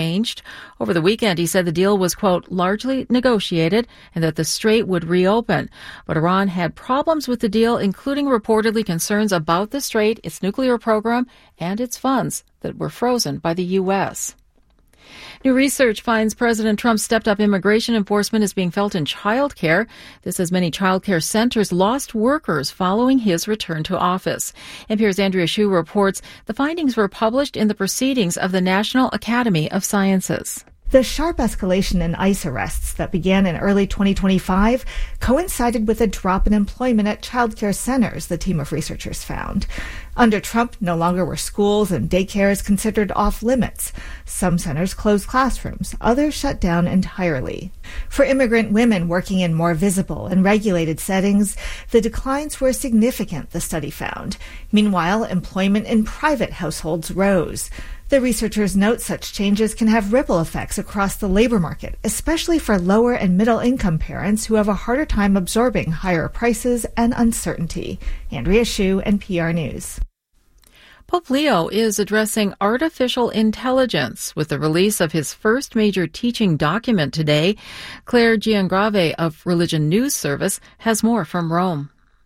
changed. Over the weekend, he said the deal was, quote, largely negotiated and that the strait would reopen. But Iran had problems with the deal, including reportedly concerns about the strait, its nuclear program, and its funds that were frozen by the U.S. New research finds President Trump's stepped-up immigration enforcement is being felt in childcare. This as many childcare centers lost workers following his return to office. NPR's Andrea Hsu reports the findings were published in the Proceedings of the National Academy of Sciences. The sharp escalation in ICE arrests that began in early 2025 coincided with a drop in employment at childcare centers, the team of researchers found. Under Trump, no longer were schools and daycares considered off limits. Some centers closed classrooms, others shut down entirely. For immigrant women working in more visible and regulated settings, the declines were significant, the study found. Meanwhile, employment in private households rose. The researchers note such changes can have ripple effects across the labor market, especially for lower and middle-income parents who have a harder time absorbing higher prices and uncertainty. Andrea Hsu, NPR News. Pope Leo is addressing artificial intelligence with the release of his first major teaching document today. Claire Giangrave of Religion News Service has more from Rome.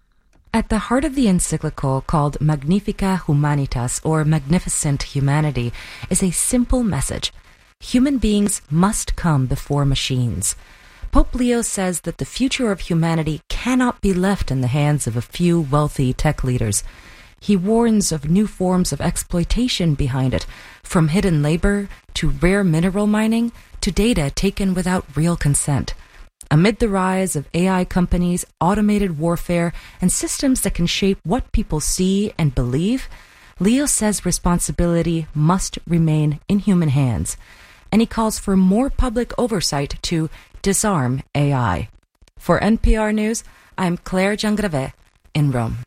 At the heart of the encyclical, called Magnifica Humanitas, or Magnificent Humanity, is a simple message. Human beings must come before machines. Pope Leo says that the future of humanity cannot be left in the hands of a few wealthy tech leaders. He warns of new forms of exploitation behind it, from hidden labor to rare mineral mining to data taken without real consent. Amid the rise of AI companies, automated warfare, and systems that can shape what people see and believe, Leo says responsibility must remain in human hands, and he calls for more public oversight to disarm AI. For NPR News, I'm Claire Giangrave in Rome.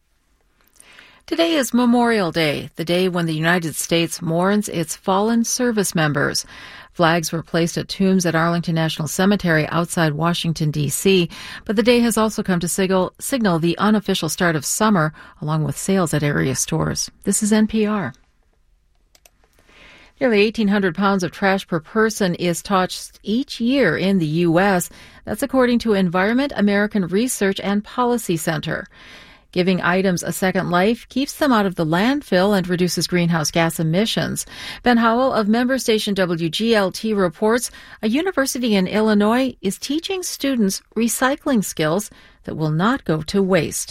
Today is Memorial Day, the day when the United States mourns its fallen service members. Flags were placed at tombs at Arlington National Cemetery outside Washington, D.C., but the day has also come to signal the unofficial start of summer, along with sales at area stores. This is NPR. Nearly 1,800 pounds of trash per person is tossed each year in the U.S. That's according to Environment American Research and Policy Center. Giving items a second life keeps them out of the landfill and reduces greenhouse gas emissions. Ben Howell of member station WGLT reports a university in Illinois is teaching students recycling skills that will not go to waste.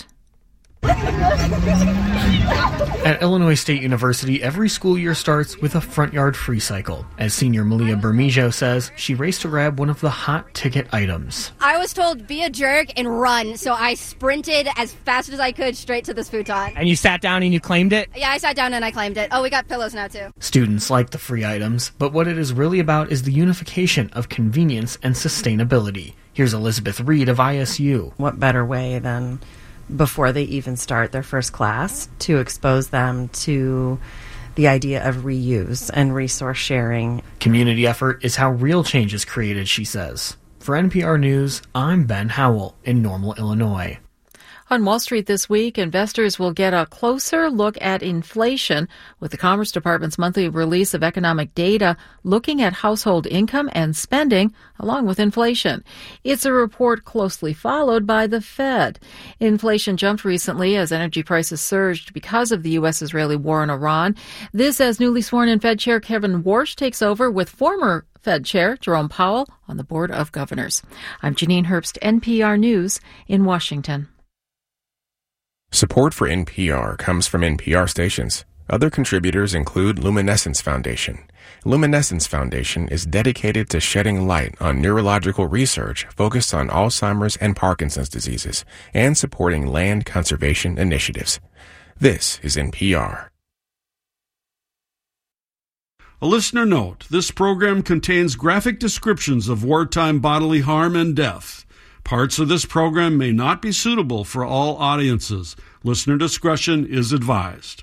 At Illinois State University, every school year starts with a front yard free cycle. As senior Malia Bermejo says, she raced to grab one of the hot ticket items. I was told, be a jerk and run, so I sprinted as fast as I could straight to this futon. And you sat down and you claimed it? Yeah, I sat down and I claimed it. Oh, we got pillows now, too. Students like the free items, but what it is really about is the unification of convenience and sustainability. Here's Elizabeth Reed of ISU. What better way than before they even start their first class to expose them to the idea of reuse and resource sharing. Community effort is how real change is created, she says. For NPR News, I'm Ben Howell in Normal, Illinois. On Wall Street this week, investors will get a closer look at inflation with the Commerce Department's monthly release of economic data looking at household income and spending along with inflation. It's a report closely followed by the Fed. Inflation jumped recently as energy prices surged because of the U.S.-Israeli war in Iran. This as newly sworn-in Fed Chair Kevin Warsh takes over with former Fed Chair Jerome Powell on the Board of Governors. I'm Janine Herbst, NPR News in Washington. Support for NPR comes from NPR stations. Other contributors include Luminescence Foundation. Luminescence Foundation is dedicated to shedding light on neurological research focused on Alzheimer's and Parkinson's diseases and supporting land conservation initiatives. This is NPR. A listener note, this program contains graphic descriptions of wartime bodily harm and death. Parts of this program may not be suitable for all audiences. Listener discretion is advised.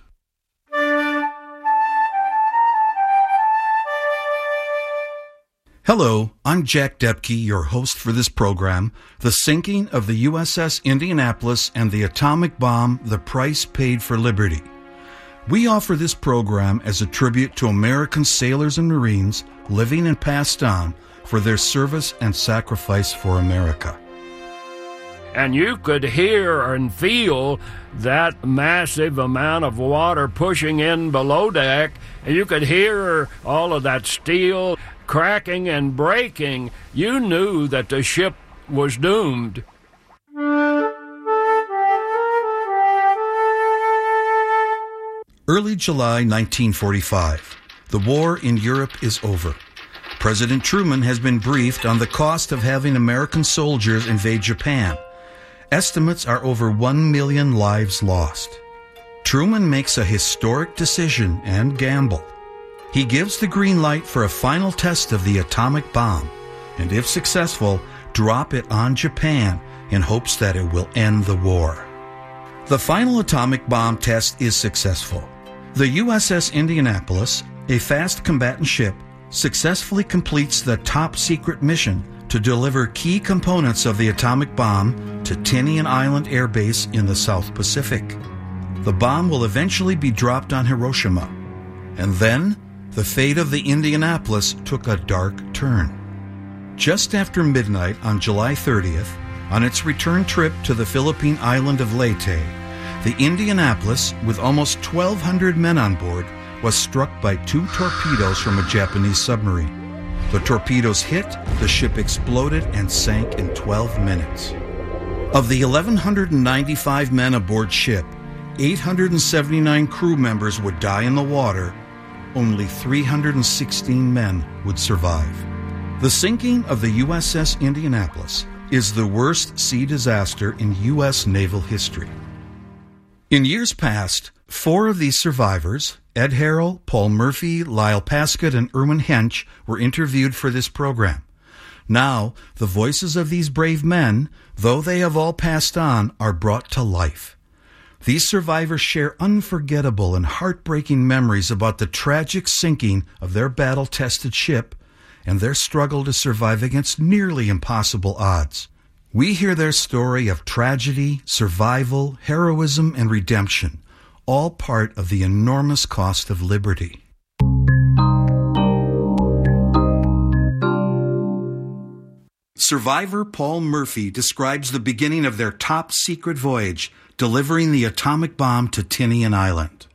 Hello, I'm Jack Depke, your host for this program, The Sinking of the USS Indianapolis and the Atomic Bomb, The Price Paid for Liberty. We offer this program as a tribute to American sailors and Marines living and passed on for their service and sacrifice for America. And you could hear and feel that massive amount of water pushing in below deck. And you could hear all of that steel cracking and breaking. You knew that the ship was doomed. Early July 1945. The war in Europe is over. President Truman has been briefed on the cost of having American soldiers invade Japan. Estimates are over 1 million lives lost. Truman makes a historic decision and gamble. He gives the green light for a final test of the atomic bomb, and if successful, drop it on Japan in hopes that it will end the war. The final atomic bomb test is successful. The USS Indianapolis, a fast combatant ship, successfully completes the top-secret mission to deliver key components of the atomic bomb to Tinian Island Air Base in the South Pacific. The bomb will eventually be dropped on Hiroshima. And then, the fate of the Indianapolis took a dark turn. Just after midnight on July 30th, on its return trip to the Philippine island of Leyte, the Indianapolis, with almost 1,200 men on board, was struck by 2 torpedoes from a Japanese submarine. The torpedoes hit, the ship exploded, and sank in 12 minutes. Of the 1,195 men aboard ship, 879 crew members would die in the water. Only 316 men would survive. The sinking of the USS Indianapolis is the worst sea disaster in U.S. naval history. In years past, 4 of these survivors, Ed Harrell, Paul Murphy, Lyle Paskett, and Erwin Hench, were interviewed for this program. Now, the voices of these brave men, though they have all passed on, are brought to life. These survivors share unforgettable and heartbreaking memories about the tragic sinking of their battle-tested ship and their struggle to survive against nearly impossible odds. We hear their story of tragedy, survival, heroism, and redemption, all part of the enormous cost of liberty. Survivor Paul Murphy describes the beginning of their top-secret voyage, delivering the atomic bomb to Tinian Island.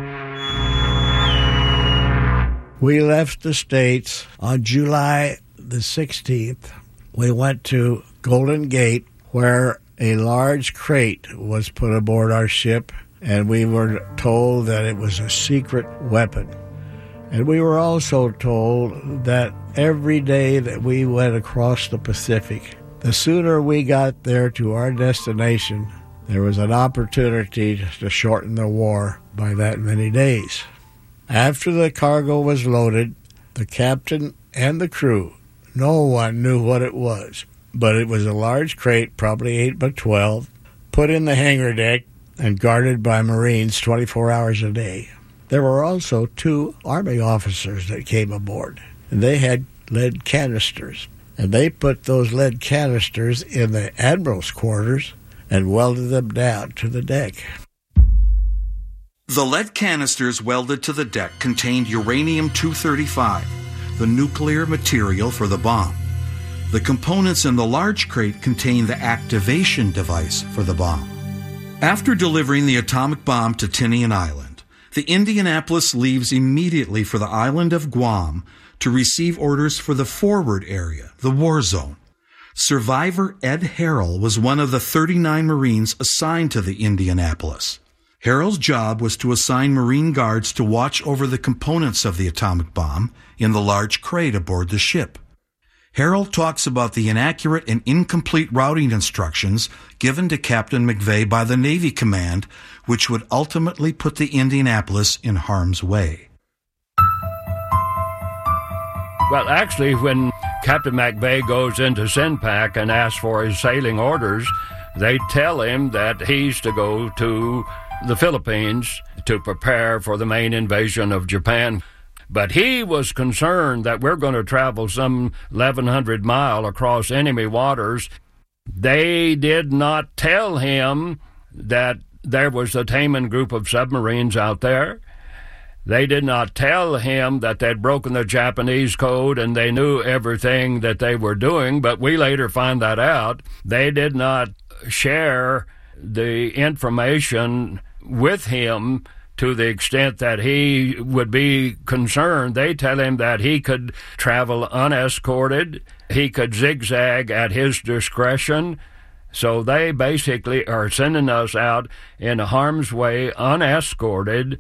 We left the States on July the 16th. We went to Golden Gate, where a large crate was put aboard our ship, and we were told that it was a secret weapon. And we were also told that every day that we went across the Pacific, the sooner we got there to our destination, there was an opportunity to shorten the war by that many days. After the cargo was loaded, the captain and the crew, no one knew what it was, but it was a large crate, probably 8 by 12, put in the hangar deck and guarded by Marines 24 hours a day. There were also 2 Army officers that came aboard, and they had lead canisters, and they put those lead canisters in the admiral's quarters and welded them down to the deck. The lead canisters welded to the deck contained uranium-235, the nuclear material for the bomb. The components in the large crate contain the activation device for the bomb. After delivering the atomic bomb to Tinian Island, the Indianapolis leaves immediately for the island of Guam to receive orders for the forward area, the war zone. Survivor Ed Harrell was one of the 39 Marines assigned to the Indianapolis. Harrell's job was to assign Marine guards to watch over the components of the atomic bomb in the large crate aboard the ship. Harrell talks about the inaccurate and incomplete routing instructions given to Captain McVeigh by the Navy Command, which would ultimately put the Indianapolis in harm's way. Well, actually, when Captain McVeigh goes into SINPAC and asks for his sailing orders, they tell him that he's to go to the Philippines to prepare for the main invasion of Japan. But he was concerned that we're going to travel some 1,100 miles across enemy waters. They did not tell him that there was a Taman group of submarines out there. They did not tell him that they'd broken the Japanese code and they knew everything that they were doing, but we later found that out. They did not share the information with him to the extent that he would be concerned. They tell him that he could travel unescorted, he could zigzag at his discretion. So they basically are sending us out in harm's way, unescorted.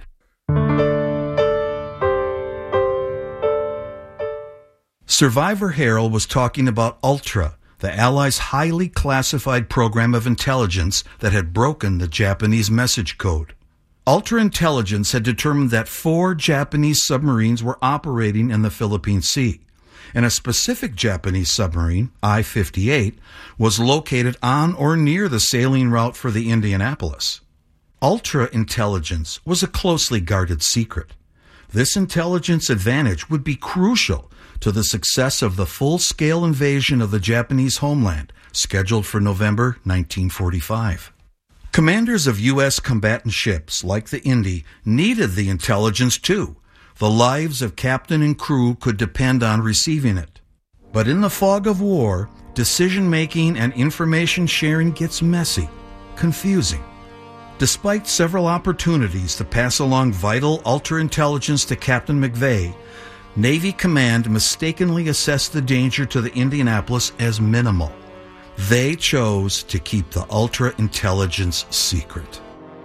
Survivor Harold was talking about Ultra, the Allies' highly classified program of intelligence that had broken the Japanese message code. Ultra Intelligence had determined that 4 Japanese submarines were operating in the Philippine Sea, and a specific Japanese submarine, I-58, was located on or near the sailing route for the Indianapolis. Ultra Intelligence was a closely guarded secret. This intelligence advantage would be crucial to the success of the full-scale invasion of the Japanese homeland, scheduled for November 1945. Commanders of U.S. combatant ships, like the Indy, needed the intelligence too. The lives of captain and crew could depend on receiving it. But in the fog of war, decision-making and information sharing gets messy, confusing. Despite several opportunities to pass along vital ultra-intelligence to Captain McVeigh, Navy Command mistakenly assessed the danger to the Indianapolis as minimal. They chose to keep the ultra-intelligence secret.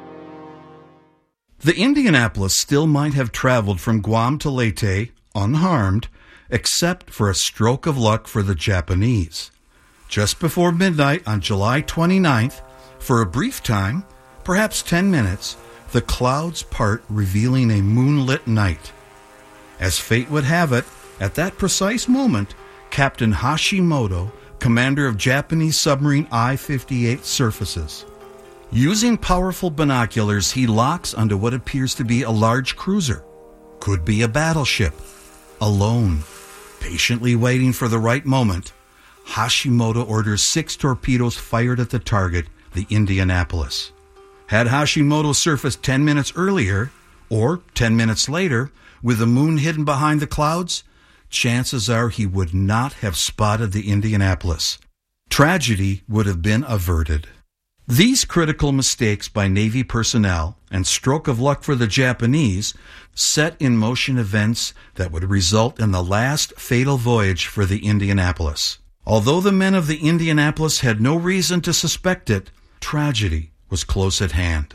The Indianapolis still might have traveled from Guam to Leyte unharmed, except for a stroke of luck for the Japanese. Just before midnight on July 29th, for a brief time, perhaps 10 minutes, the clouds part, revealing a moonlit night. As fate would have it, at that precise moment, Captain Hashimoto, commander of Japanese submarine I-58, surfaces. Using powerful binoculars, he locks onto what appears to be a large cruiser. Could be a battleship. Alone, patiently waiting for the right moment, Hashimoto orders 6 torpedoes fired at the target, the Indianapolis. Had Hashimoto surfaced 10 minutes earlier, or 10 minutes later, with the moon hidden behind the clouds, chances are he would not have spotted the Indianapolis. Tragedy would have been averted. These critical mistakes by Navy personnel and stroke of luck for the Japanese set in motion events that would result in the last fatal voyage for the Indianapolis. Although the men of the Indianapolis had no reason to suspect it, tragedy was close at hand.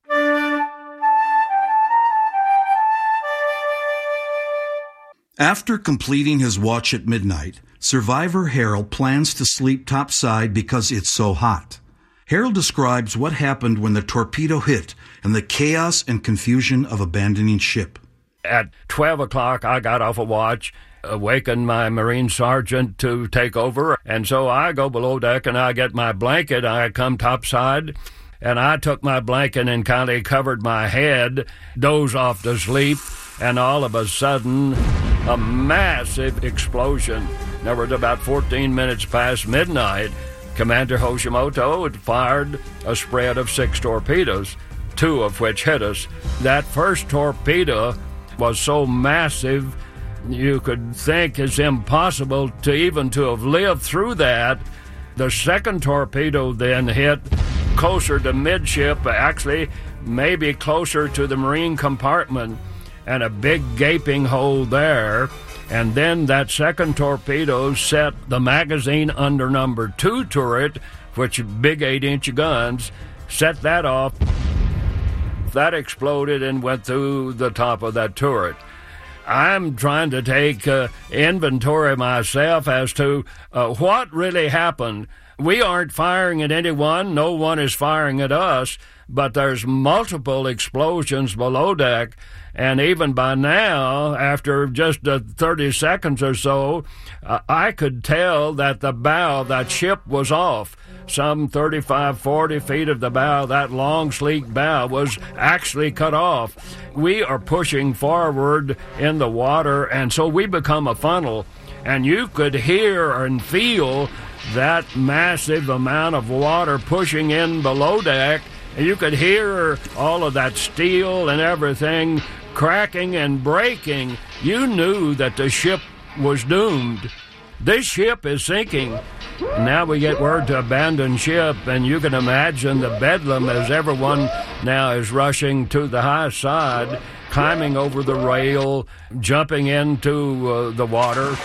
After completing his watch at midnight, Survivor Harold plans to sleep topside because it's so hot. Harold describes what happened when the torpedo hit and the chaos and confusion of abandoning ship. At 12 o'clock, I got off a watch, awakened my Marine sergeant to take over, and so I go below deck and I get my blanket. I come topside, and I took my blanket and kind of covered my head, dozed off to sleep, and all of a sudden, a massive explosion. Now, it was about 14 minutes past midnight. Commander Hashimoto had fired a spread of 6 torpedoes, 2 of which hit us. That first torpedo was so massive, you could think it's impossible to even to have lived through that. The second torpedo then hit closer to midship, actually maybe closer to the Marine compartment, and a big gaping hole there. And then that second torpedo set the magazine under number 2 turret, which big 8-inch guns, set that off. That exploded and went through the top of that turret. I'm trying to take inventory myself as to what really happened. We aren't firing at anyone. No one is firing at us, but there's multiple explosions below deck. And even by now, after just 30 seconds or so, I could tell that the bow of that ship was off. Some 35, 40 feet of the bow, that long, sleek bow, was actually cut off. We are pushing forward in the water, and so we become a funnel. And you could hear and feel that massive amount of water pushing in below deck. And you could hear all of that steel and everything cracking and breaking, you knew that the ship was doomed. This ship is sinking. Now we get word to abandon ship, and you can imagine the bedlam as everyone now is rushing to the high side, climbing over the rail, jumping into the water.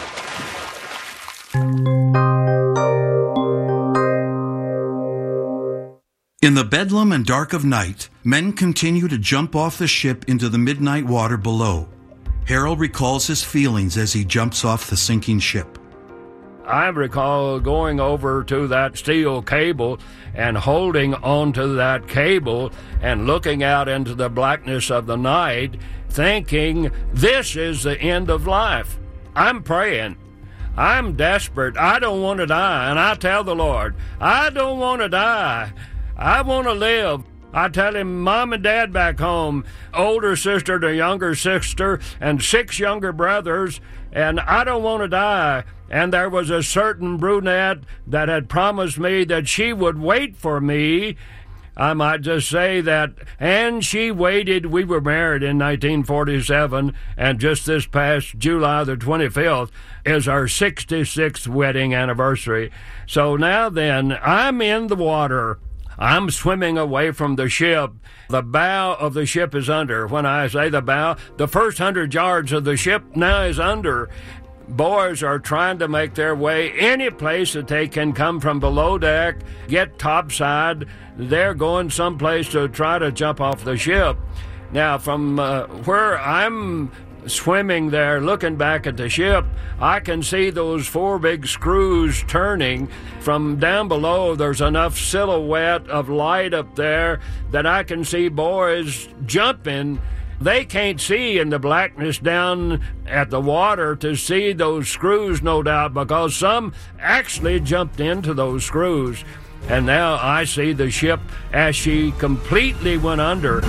In the bedlam and dark of night, men continue to jump off the ship into the midnight water below. Harold recalls his feelings as he jumps off the sinking ship. I recall going over to that steel cable and holding onto that cable and looking out into the blackness of the night, thinking, this is the end of life. I'm praying. I'm desperate. I don't want to die. And I tell the Lord, I don't want to die. I want to live. I tell him, Mom and Dad back home, older sister to younger sister, and 6 younger brothers, and I don't want to die. And there was a certain brunette that had promised me that she would wait for me. I might just say that, and she waited. We were married in 1947, and just this past July the 25th is our 66th wedding anniversary. So now then, I'm in the water. I'm swimming away from the ship. The bow of the ship is under. When I say the bow, the first 100 yards of the ship now is under. Boys are trying to make their way any place that they can come from below deck, get topside. They're going someplace to try to jump off the ship. Now, from where I'm swimming there, looking back at the ship, I can see those 4 big screws turning. From down below, there's enough silhouette of light up there that I can see boys jumping. They can't see in the blackness down at the water to see those screws, no doubt, because some actually jumped into those screws. And now I see the ship as she completely went under.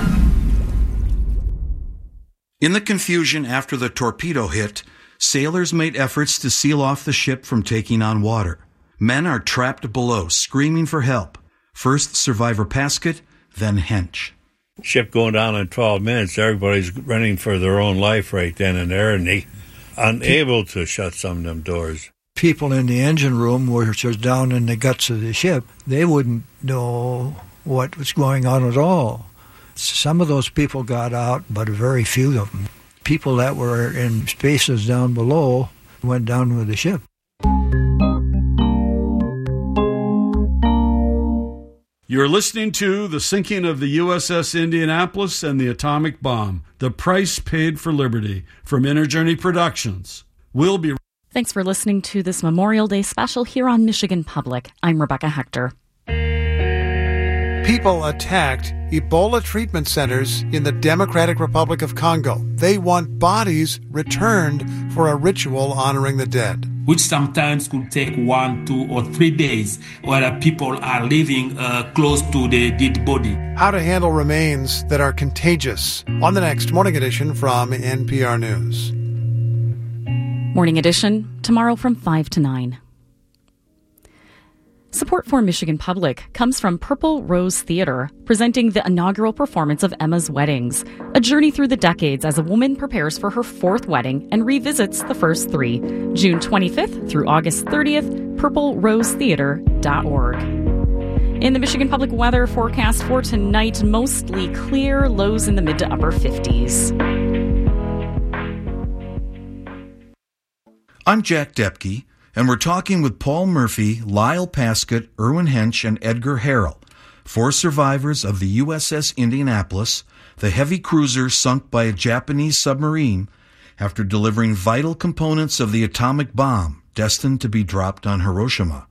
In the confusion after the torpedo hit, sailors made efforts to seal off the ship from taking on water. Men are trapped below, screaming for help. First survivor Paskett, then Hench. Ship going down in 12 minutes, everybody's running for their own life right then and there, and they unable to shut some of them doors. People in the engine room, which was down in the guts of the ship, they wouldn't know what was going on at all. Some of those people got out, but very few of them. People that were in spaces down below went down with the ship. You're listening to The Sinking of the USS Indianapolis and the Atomic Bomb, The Price Paid for Liberty, from Inner Journey Productions. We'll be... Thanks for listening to this Memorial Day special here on Michigan Public. I'm Rebecca Hector. People attacked Ebola treatment centers in the Democratic Republic of Congo. They want bodies returned for a ritual honoring the dead, which sometimes could take 1, 2, or 3 days, where people are living close to the dead body. How to handle remains that are contagious on the next Morning Edition from NPR News. Morning Edition, tomorrow from 5 to 9. Support for Michigan Public comes from Purple Rose Theater, presenting the inaugural performance of Emma's Weddings, a journey through the decades as a woman prepares for her 4th wedding and revisits the first 3. June 25th through August 30th, purplerosetheater.org. In the Michigan Public weather forecast for tonight, mostly clear, lows in the mid to upper 50s. I'm Jack Depke, and we're talking with Paul Murphy, Lyle Paskett, Erwin Hench, and Edgar Harrell, 4 survivors of the USS Indianapolis, the heavy cruiser sunk by a Japanese submarine after delivering vital components of the atomic bomb destined to be dropped on Hiroshima.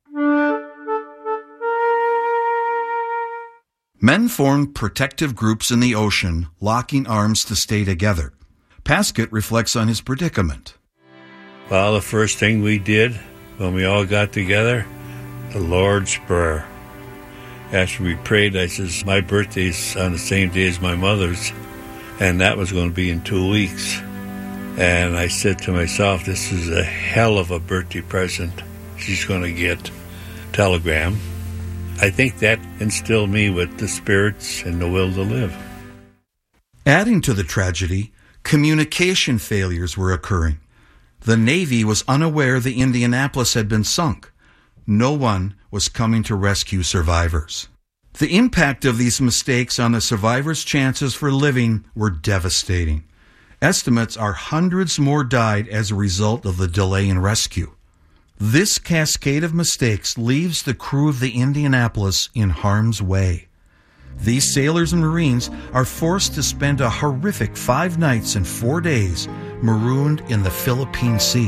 Men formed protective groups in the ocean, locking arms to stay together. Paskett reflects on his predicament. Well, the first thing we did when we all got together, the Lord's Prayer. After we prayed, I says, my birthday's on the same day as my mother's, and that was going to be in 2 weeks. And I said to myself, this is a hell of a birthday present she's going to get. Telegram. I think that instilled me with the spirits and the will to live. Adding to the tragedy, communication failures were occurring. The Navy was unaware the Indianapolis had been sunk. No one was coming to rescue survivors. The impact of these mistakes on the survivors' chances for living were devastating. Estimates are hundreds more died as a result of the delay in rescue. This cascade of mistakes leaves the crew of the Indianapolis in harm's way. These sailors and Marines are forced to spend a horrific 5 nights and 4 days marooned in the Philippine Sea.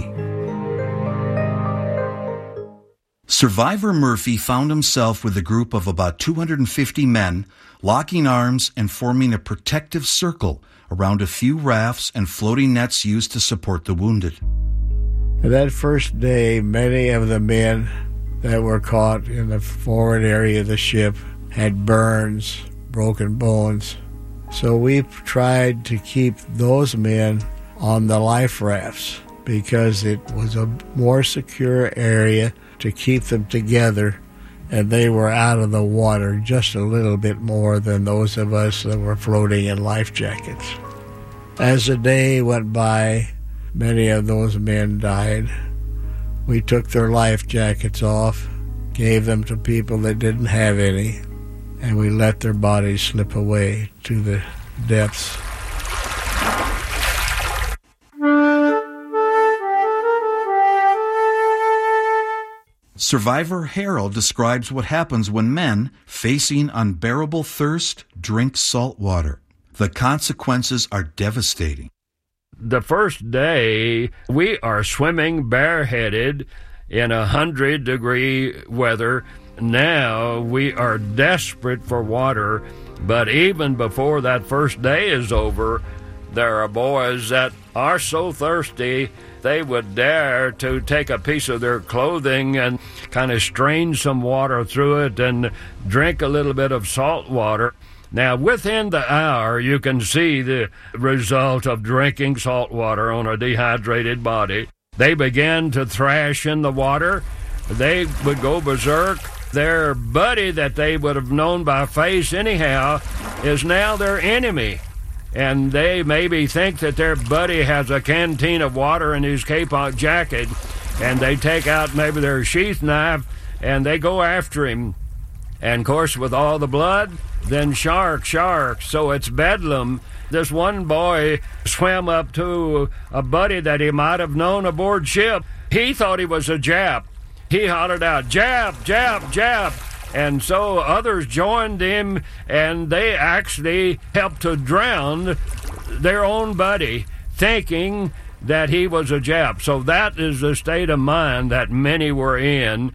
Survivor Murphy found himself with a group of about 250 men, locking arms and forming a protective circle around a few rafts and floating nets used to support the wounded. That first day, many of the men that were caught in the forward area of the ship had burns, broken bones. So we tried to keep those men on the life rafts because it was a more secure area to keep them together, and they were out of the water just a little bit more than those of us that were floating in life jackets. As the day went by, many of those men died. We took their life jackets off, gave them to people that didn't have any, and we let their bodies slip away to the depths. Survivor Harold describes what happens when men, facing unbearable thirst, drink salt water. The consequences are devastating. The first day, we are swimming bareheaded in 100-degree weather. Now we are desperate for water, but even before that first day is over, there are boys that are so thirsty they would dare to take a piece of their clothing and kind of strain some water through it and drink a little bit of salt water. Now, within the hour, you can see the result of drinking salt water on a dehydrated body. They began to thrash in the water. They would go berserk. Their buddy that they would have known by face anyhow is now their enemy. And they maybe think that their buddy has a canteen of water in his kapok jacket, and they take out maybe their sheath knife, and they go after him. And, of course, with all the blood, then shark. So it's bedlam. This one boy swam up to a buddy that he might have known aboard ship. He thought he was a Jap. He hollered out, "Jap, Jap, Jap." And so others joined him, and they actually helped to drown their own buddy, thinking that he was a Jap. So that is the state of mind that many were in.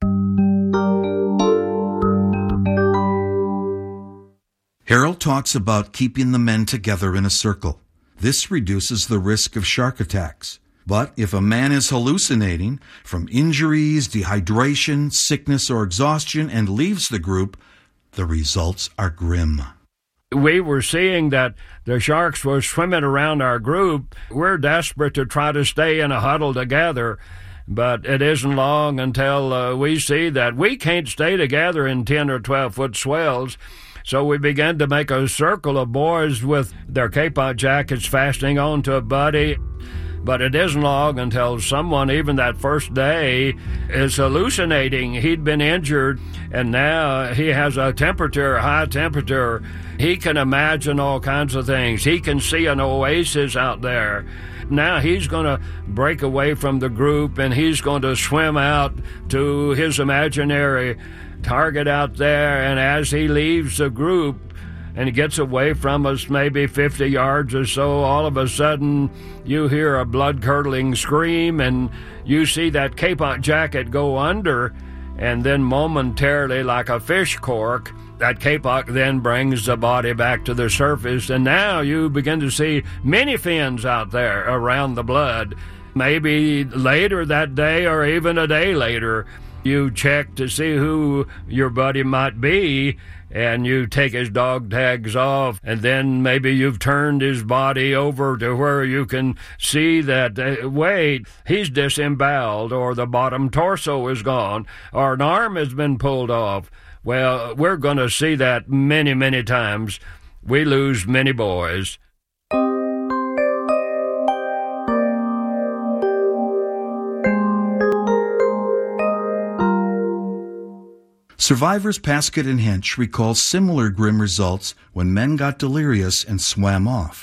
Harold talks about keeping the men together in a circle. This reduces the risk of shark attacks. But if a man is hallucinating from injuries, dehydration, sickness, or exhaustion and leaves the group, the results are grim. We were seeing that the sharks were swimming around our group. We're desperate to try to stay in a huddle together, but it isn't long until we see that we can't stay together in 10 or 12-foot swells. So we began to make a circle of boys with their kapok jackets fastening onto a buddy. But it isn't long until someone, even that first day, is hallucinating. He'd been injured, and now he has a high temperature. He can imagine all kinds of things. He can see an oasis out there. Now he's going to break away from the group, and he's going to swim out to his imaginary target out there. And as he leaves the group, and he gets away from us maybe 50 yards or so, all of a sudden you hear a blood-curdling scream, and you see that kapok jacket go under, and then momentarily, like a fish cork, that kapok then brings the body back to the surface, and now you begin to see many fins out there around the blood. Maybe later that day or even a day later, you check to see who your buddy might be, and you take his dog tags off, and then maybe you've turned his body over to where you can see that, wait, he's disemboweled, or the bottom torso is gone, or an arm has been pulled off. Well, we're going to see that many, many times we lose many boys. Survivors Paskett and Hench recall similar grim results when men got delirious and swam off.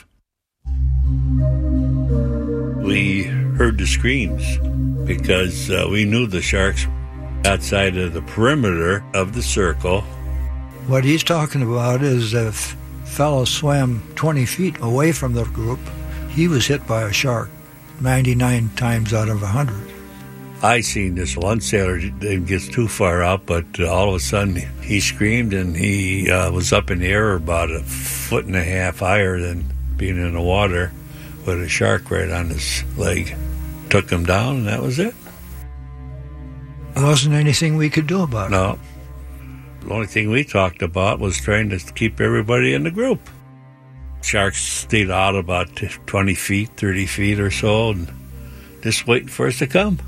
We heard the screams because we knew the sharks outside of the perimeter of the circle. What he's talking about is if a fellow swam 20 feet away from the group, he was hit by a shark 99 times out of 100. I seen this one sailor didn't get too far out, but all of a sudden he screamed and he was up in the air about 1.5 foot higher than being in the water with a shark right on his leg. Took him down and that was it. There wasn't anything we could do about it. No. The only thing we talked about was trying to keep everybody in the group. Sharks stayed out about 20 feet, 30 feet or so, and just waiting for us to come.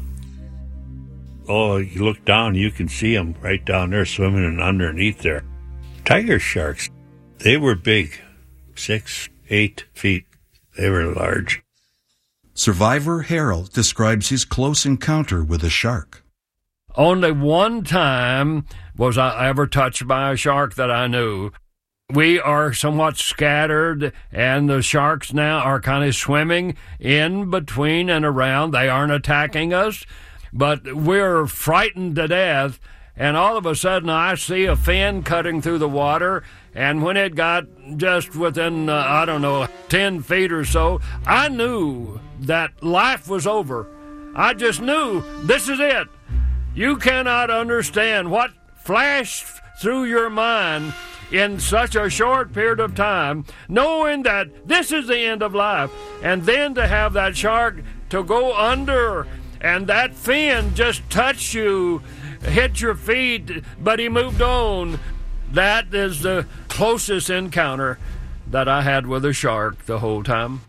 Oh, you look down, you can see them right down there swimming and underneath there. Tiger sharks, they were big, 6, 8 feet. They were large. Survivor Harold describes his close encounter with a shark. Only one time was I ever touched by a shark that I knew. We are somewhat scattered, and the sharks now are kind of swimming in between and around. They aren't attacking us, but we're frightened to death, and all of a sudden I see a fin cutting through the water, and when it got just within, 10 feet or so, I knew that life was over. I just knew this is it. You cannot understand what flashed through your mind in such a short period of time, knowing that this is the end of life, and then to have that shark to go under and that fin just touched you, hit your feet, but he moved on. That is the closest encounter that I had with a shark the whole time.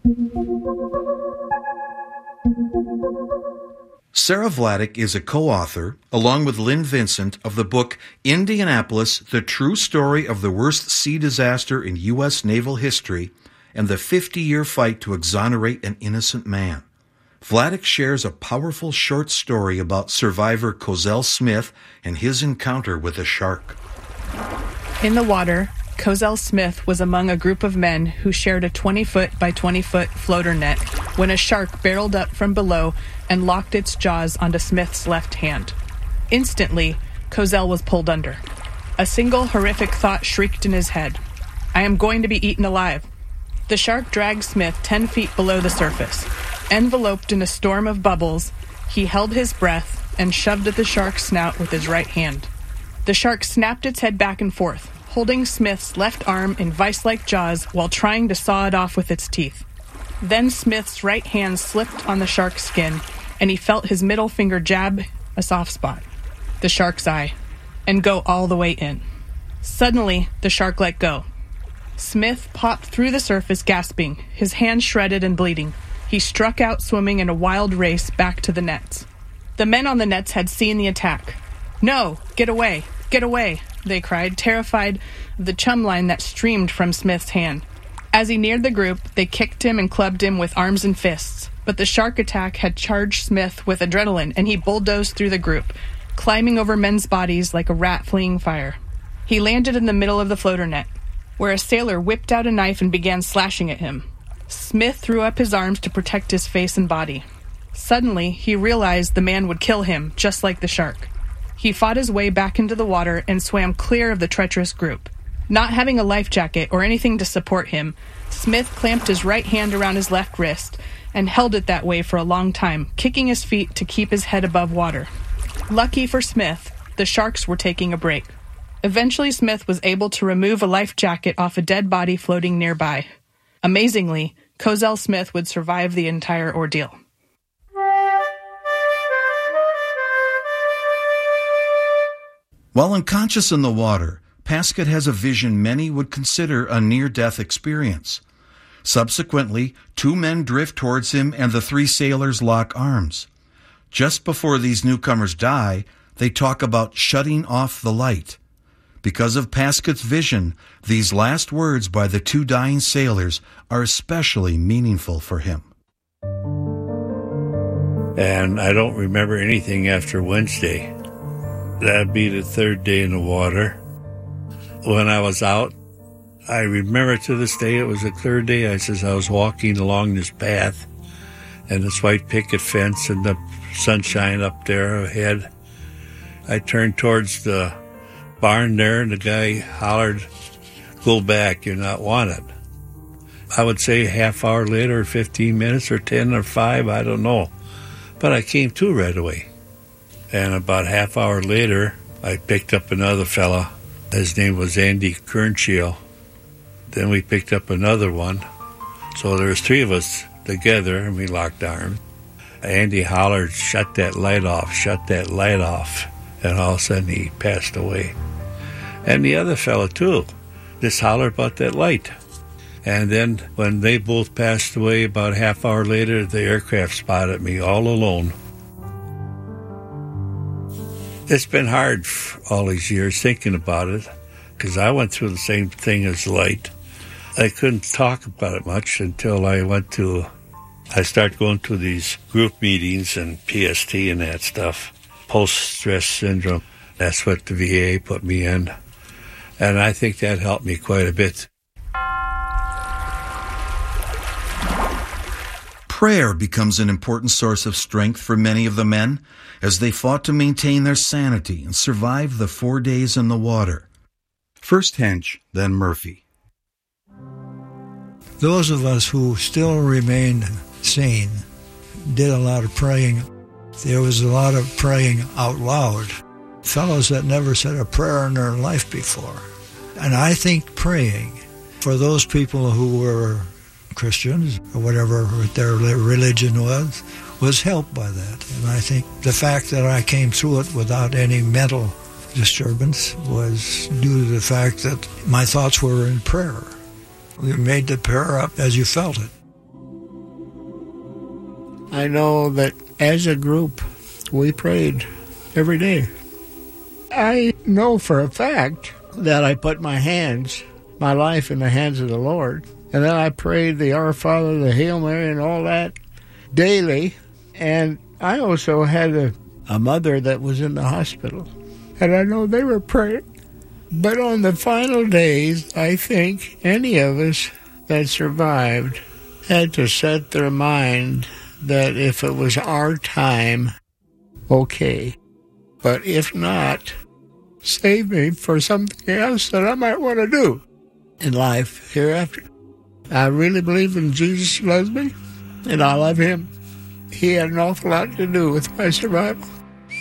Sarah Vladeck is a co-author, along with Lynn Vincent, of the book Indianapolis, The True Story of the Worst Sea Disaster in U.S. Naval History and the 50-Year Fight to Exonerate an Innocent Man. Vladeck shares a powerful short story about survivor Cozell Smith and his encounter with a shark. In the water, Cozell Smith was among a group of men who shared a 20-foot by 20-foot floater net when a shark barreled up from below and locked its jaws onto Smith's left hand. Instantly, Cozell was pulled under. A single horrific thought shrieked in his head. I am going to be eaten alive. The shark dragged Smith 10 feet below the surface. Enveloped in a storm of bubbles, he held his breath and shoved at the shark's snout with his right hand. The shark snapped its head back and forth, holding Smith's left arm in vice-like jaws while trying to saw it off with its teeth. Then Smith's right hand slipped on the shark's skin, and he felt his middle finger jab a soft spot, the shark's eye, and go all the way in. Suddenly, the shark let go. Smith popped through the surface gasping, his hand shredded and bleeding. He struck out swimming in a wild race back to the nets. The men on the nets had seen the attack. No, get away, they cried, terrified of the chum line that streamed from Smith's hand. As he neared the group, they kicked him and clubbed him with arms and fists. But the shark attack had charged Smith with adrenaline, and he bulldozed through the group, climbing over men's bodies like a rat fleeing fire. He landed in the middle of the floater net, where a sailor whipped out a knife and began slashing at him. Smith threw up his arms to protect his face and body. Suddenly, he realized the man would kill him, just like the shark. He fought his way back into the water and swam clear of the treacherous group. Not having a life jacket or anything to support him, Smith clamped his right hand around his left wrist and held it that way for a long time, kicking his feet to keep his head above water. Lucky for Smith, the sharks were taking a break. Eventually, Smith was able to remove a life jacket off a dead body floating nearby. Amazingly, Cozell Smith would survive the entire ordeal. While unconscious in the water, Paskett has a vision many would consider a near-death experience. Subsequently, 2 men drift towards him and the 3 sailors lock arms. Just before these newcomers die, they talk about shutting off the light. Because of Pascott's vision, these last words by the two dying sailors are especially meaningful for him. And I don't remember anything after Wednesday. That'd be the third day in the water. When I was out, I remember to this day, it was a clear day. I was walking along this path and this white picket fence and the sunshine up there ahead. I turned towards the barn there and the guy hollered, "Go back, you're not wanted." I would say a half hour later, or 15 minutes, or 10 or 5, I don't know. But I came to right away. And about a half hour later, I picked up another fella. His name was Andy Kernchiel. Then we picked up another one. So there was 3 of us together, and we locked arms. Andy hollered, "Shut that light off, shut that light off." And all of a sudden he passed away. And the other fella too, just hollered about that light. And then when they both passed away, about a half hour later, the aircraft spotted me all alone. It's been hard for all these years thinking about it, because I went through the same thing as Light. I couldn't talk about it much until I started going to these group meetings and PST and that stuff. Post-stress syndrome. That's what the VA put me in. And I think that helped me quite a bit. Prayer becomes an important source of strength for many of the men as they fought to maintain their sanity and survive the 4 days in the water. First Hench, then Murphy. Those of us who still remained sane did a lot of praying. There was a lot of praying out loud. Fellows that never said a prayer in their life before. And I think praying for those people who were Christians, or whatever their religion was helped by that. And I think the fact that I came through it without any mental disturbance was due to the fact that my thoughts were in prayer. You made the prayer up as you felt it. I know that as a group, we prayed every day. I know for a fact that I put my life in the hands of the Lord. And then I prayed the Our Father, the Hail Mary, and all that daily. And I also had a mother that was in the hospital. And I know they were praying. But on the final days, I think any of us that survived had to set their mind that if it was our time, okay. But if not, save me for something else that I might want to do in life hereafter. I really believe in Jesus loves me, and I love him. He had an awful lot to do with my survival.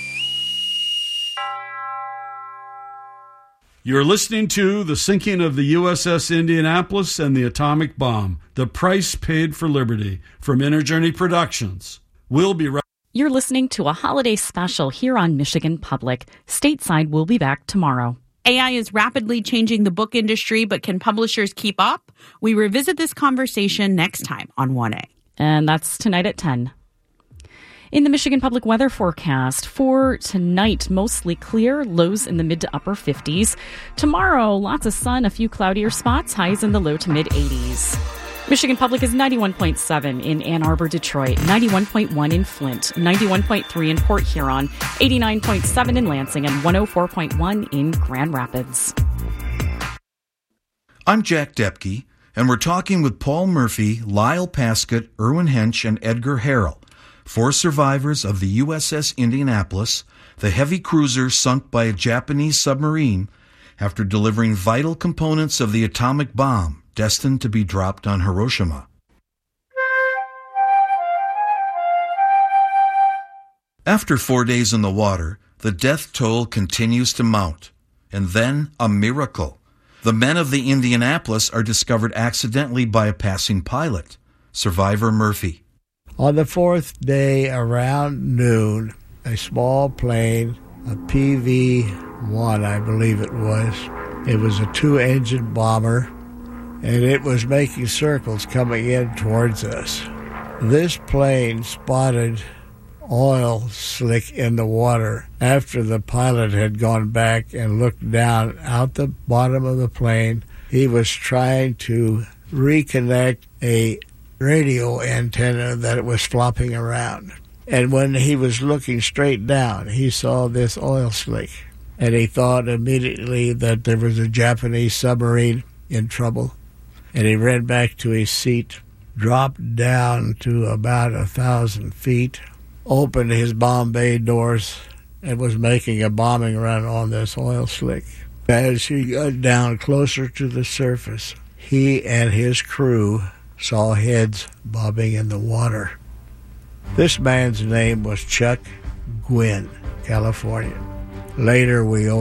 You're listening to The Sinking of the USS Indianapolis and the Atomic Bomb, The Price Paid for Liberty, from Inner Journey Productions. We'll be right. You're listening to a holiday special here on Michigan Public. Stateside will be back tomorrow. AI is rapidly changing the book industry, but can publishers keep up? We revisit this conversation next time on 1A. And that's tonight at 10. In the Michigan Public weather forecast for tonight, mostly clear, lows in the mid to upper 50s. Tomorrow, lots of sun, a few cloudier spots, highs in the low to mid 80s. Michigan Public is 91.7 in Ann Arbor, Detroit, 91.1 in Flint, 91.3 in Port Huron, 89.7 in Lansing, and 104.1 in Grand Rapids. I'm Jack Depke, and we're talking with Paul Murphy, Lyle Pascott, Erwin Hench, and Edgar Harrell, 4 survivors of the USS Indianapolis, the heavy cruiser sunk by a Japanese submarine after delivering vital components of the atomic bomb destined to be dropped on Hiroshima. After 4 days in the water, the death toll continues to mount. And then a miracle. The men of the Indianapolis are discovered accidentally by a passing pilot, Survivor Murphy. On the 4th day around noon, a small plane, a PV-1, I believe it was a 2-engine bomber, and it was making circles coming in towards us. This plane spotted oil slick in the water after the pilot had gone back and looked down out the bottom of the plane. He was trying to reconnect a radio antenna that was flopping around. And when he was looking straight down, he saw this oil slick. And he thought immediately that there was a Japanese submarine in trouble. And he ran back to his seat, dropped down to about 1,000 feet, opened his bomb bay doors, and was making a bombing run on this oil slick. As he got down closer to the surface, he and his crew saw heads bobbing in the water. This man's name was Chuck Gwynn, California. Later, we